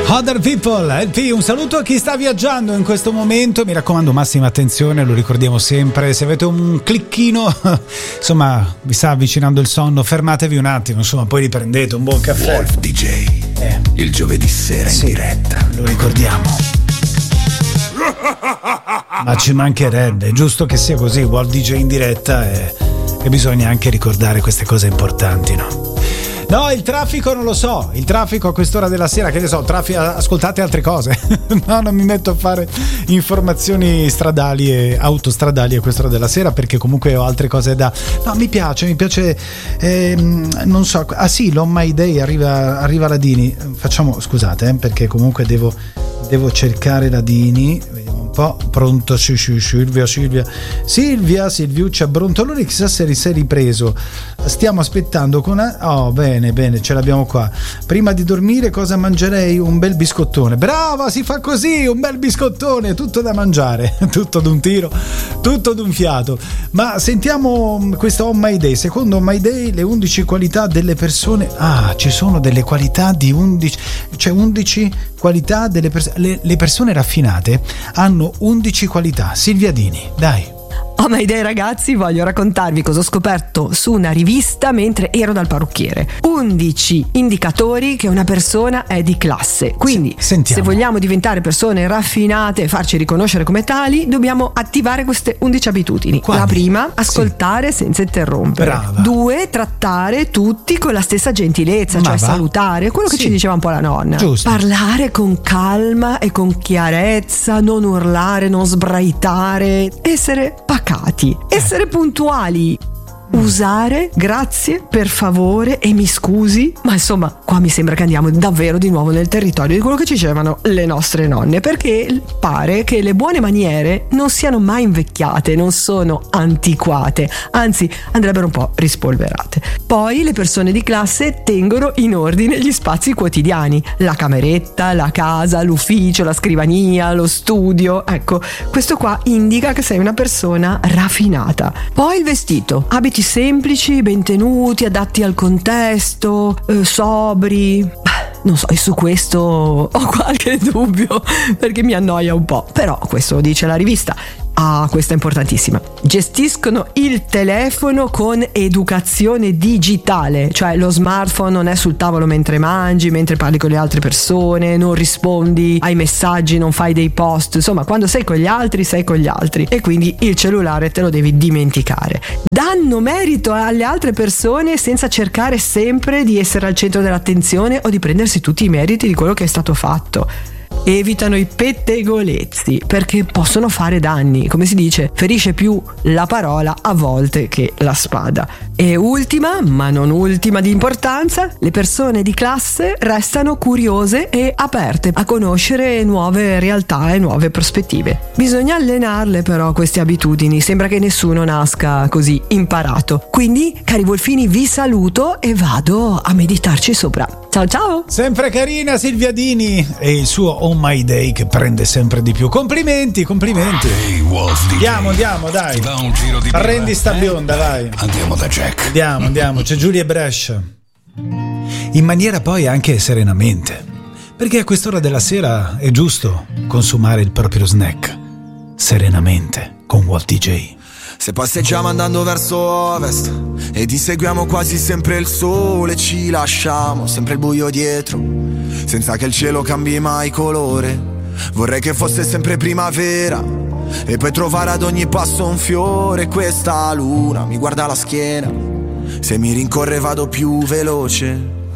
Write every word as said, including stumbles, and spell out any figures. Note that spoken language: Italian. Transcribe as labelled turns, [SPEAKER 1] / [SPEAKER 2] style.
[SPEAKER 1] Other People, L P, un saluto a chi sta viaggiando in questo momento, mi raccomando massima attenzione, lo ricordiamo sempre, se avete un clicchino, insomma vi sta avvicinando il sonno, fermatevi un attimo, insomma poi riprendete un buon caffè.
[SPEAKER 2] Wolf D J,
[SPEAKER 1] eh.
[SPEAKER 2] il giovedì sera
[SPEAKER 1] sì,
[SPEAKER 2] in diretta,
[SPEAKER 1] lo ricordiamo. Ma ci mancherebbe, è giusto che sia così, Wolf D J in diretta e, e bisogna anche ricordare queste cose importanti, no? No, il traffico non lo so, il traffico a quest'ora della sera, che ne so, traffico, ascoltate altre cose. No, non mi metto a fare informazioni stradali e autostradali a quest'ora della sera perché comunque ho altre cose da... No, mi piace, mi piace, ehm, non so, ah sì, l'On My Day, arriva, arriva la Dini, facciamo, scusate, eh, perché comunque devo, devo cercare la Dini, vediamo un po', pronto, sì, sì, Silvia, Silvia, Silvia, Silviuccia, Brontolone, chissà se sei ripreso, stiamo aspettando con... Oh, bene. Bene, bene, ce l'abbiamo qua. Prima di dormire cosa mangerei? Un bel biscottone. Brava, si fa così, un bel biscottone, tutto da mangiare, tutto d'un tiro, tutto d'un fiato. Ma sentiamo questo On My Day. Secondo On My Day le undici qualità delle persone. Ah, ci sono delle qualità di undici, cioè undici qualità delle persone. Le, le persone raffinate hanno undici qualità. Silvia Dini, dai.
[SPEAKER 3] Oh my day ragazzi, voglio raccontarvi cosa ho scoperto su una rivista mentre ero dal parrucchiere. undici indicatori che una persona è di classe. Quindi
[SPEAKER 1] S- se
[SPEAKER 3] vogliamo diventare persone raffinate e farci riconoscere come tali, dobbiamo attivare queste undici abitudini.
[SPEAKER 1] Quali?
[SPEAKER 3] La prima, ascoltare sì. senza interrompere.
[SPEAKER 1] Brava.
[SPEAKER 3] Due, trattare tutti con la stessa gentilezza,
[SPEAKER 1] Ma
[SPEAKER 3] cioè
[SPEAKER 1] va?
[SPEAKER 3] salutare, quello che
[SPEAKER 1] Sì.
[SPEAKER 3] ci diceva un po' la nonna.
[SPEAKER 1] Giusto.
[SPEAKER 3] Parlare con calma e con chiarezza, non urlare, non sbraitare, essere pacati. Essere puntuali, usare grazie, per favore e mi scusi, ma insomma qua mi sembra che andiamo davvero di nuovo nel territorio di quello che ci dicevano le nostre nonne, perché pare che le buone maniere non siano mai invecchiate, non sono antiquate, anzi andrebbero un po' rispolverate. Poi le persone di classe tengono in ordine gli spazi quotidiani, la cameretta, la casa, l'ufficio, la scrivania, lo studio. Ecco, questo qua indica che sei una persona raffinata. Poi il vestito, abiti semplici, ben tenuti, adatti al contesto, eh, sobri. Non so, e su questo ho qualche dubbio perché mi annoia un po', però questo lo dice la rivista. Ah, questa è importantissima. Gestiscono il telefono con educazione digitale, cioè lo smartphone non è sul tavolo mentre mangi, mentre parli con le altre persone, non rispondi ai messaggi, non fai dei post, insomma quando sei con gli altri sei con gli altri e quindi il cellulare te lo devi dimenticare. Danno merito alle altre persone senza cercare sempre di essere al centro dell'attenzione o di prendersi tutti i meriti di quello che è stato fatto. Evitano i pettegolezzi perché possono fare danni, come si dice, ferisce più la parola a volte che la spada. E ultima, ma non ultima di importanza, le persone di classe restano curiose e aperte a conoscere nuove realtà e nuove prospettive. Bisogna allenarle però queste abitudini, sembra che nessuno nasca così imparato. Quindi, cari Wolfini, vi saluto e vado a meditarci sopra. Ciao ciao!
[SPEAKER 1] Sempre carina Silvia Dini e il suo On My Day che prende sempre di più. Complimenti, complimenti.
[SPEAKER 2] Hey, Wolf D J.
[SPEAKER 1] Andiamo, andiamo, dai.
[SPEAKER 2] Ti va un giro di
[SPEAKER 1] Prendi
[SPEAKER 2] birra,
[SPEAKER 1] sta
[SPEAKER 2] eh?
[SPEAKER 1] bionda, vai.
[SPEAKER 2] Andiamo da Jack.
[SPEAKER 1] Andiamo, andiamo, c'è Giulia Brescia. In maniera poi anche serenamente, perché a quest'ora della sera è giusto consumare il proprio snack serenamente con Wolf D J.
[SPEAKER 4] Se passeggiamo andando verso ovest ed inseguiamo quasi sempre il sole, ci lasciamo sempre il buio dietro, senza che il cielo cambi mai colore. Vorrei che fosse sempre primavera e poi trovare ad ogni passo un fiore. Questa luna mi guarda la schiena, se mi rincorre vado più veloce.